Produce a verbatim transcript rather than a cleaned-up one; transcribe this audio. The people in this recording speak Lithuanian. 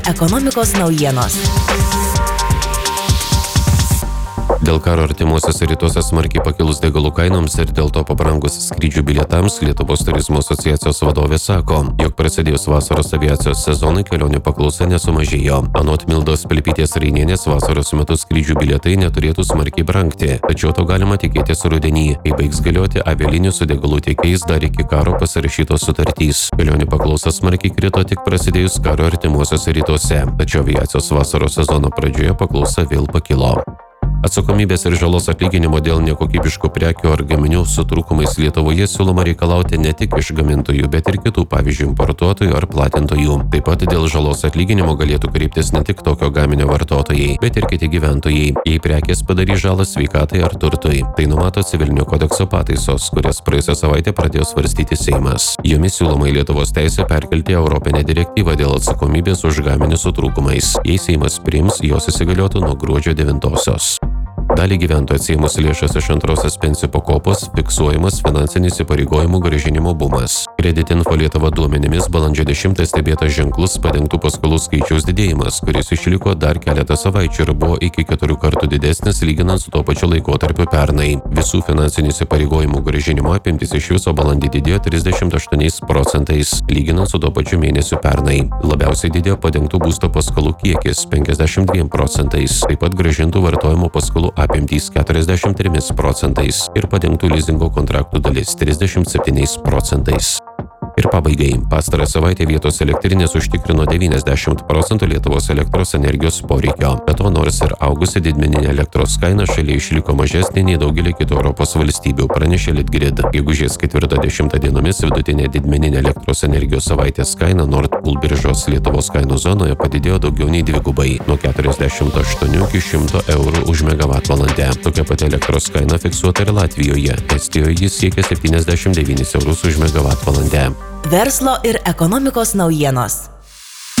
Ekonomikos naujienos. Dėl karo artimuosiuose rytuose smarkiai pakilus degalų kainoms ir dėl to pabrangus skrydžių bilietams, Lietuvos turizmo asociacijos vadovė sako, jog prasidėjus vasaros aviacijos sezonui kelionių paklausa nesumažėjo. Anot Mildos Pilpytės Rainienės, vasaros metu skrydžių bilietai neturėtų smarkiai brangti, tačiau to galima tikėtis rudenį, kai baigs galioti avialinijų su degalų tiekėjais dar iki karo pasirašytos sutartys. Kelionių paklausa smarkiai krito tik prasidėjus karo artimuosiuose rytuose, tačiau aviacijos vasaros sezono pradžioje paklausa vėl pakilo. Atsakomybės ir žalos atlyginimo dėl nekokybiškų prekių ar gaminių su trūkumais Lietuvoje siūloma reikalauti ne tik iš gamintojų, bet ir kitų, pavyzdžiui, importuotojų ar platintojų. Taip pat dėl žalos atlyginimo galėtų kreiptis ne tik tokio gaminio vartotojai, bet ir kiti gyventojai, jei prekės padarys žalą sveikatai ar turtui. Tai numato civilinio kodekso pataisos, kurias praėjusią savaitę pradėjo svarstyti Seimas. Jomis siūloma į Lietuvos teisę perkelti Europinę direktyvą dėl atsakomybės už gaminius su trūkumais. Jei Seimas priims, jos įsigaliotų nuo gruodžio devintosios. Dalį gyventojų atsiėmus lėšas iš antrosios pensijų pakopos fiksuojamas finansinis įpareigojimų grąžinimo bumas. Kreditinfo Lietuva duomenimis balandžio dešimtą stebėtas ženklus padengtų paskolų skaičiaus didėjimas, kuris išliko dar keletą savaičių ir buvo iki keturių kartų didesnis lyginant su tuo pačiu laikotarpiu pernai. Visų finansinių įpareigojimų grąžinimo apimtis iš viso balandį didėjo trisdešimt aštuoniais procentais, lyginant su tuo pačiu mėnesiu pernai. Labiausiai didėjo padengtų būsto paskolų kiekis penkiasdešimt dviem procentais, taip pat grąžintų vartojimo paskolų apimtys keturiasdešimt trimis procentais ir padengtų lizingo kontraktų dalis trisdešimt septyniais procentais. Ir pabaigai, pastarą savaitę vietos elektrinės užtikrino devyniasdešimt procentų Lietuvos elektros energijos poreikio. Be to, nors ir augusi didmeninė elektros kaina šalyje išliko mažesnė nei daugelį kitų Europos valstybių, pranešė Litgrid. Gegužės ketvirtą dešimtą dienomis vidutinė didmeninė elektros energijos savaitės kaina Nord Pool biržos Lietuvos kainų zonoje padidėjo daugiau nei dvigubai, nuo keturiasdešimt aštuonių iki šimto eurų už megavatvalandę. Tokia pati elektros kaina fiksuota ir Latvijoje. Estijoje jis siekia septyniasdešimt devynis eurus už megavatvalandę. Verslo ir ekonomikos naujienos.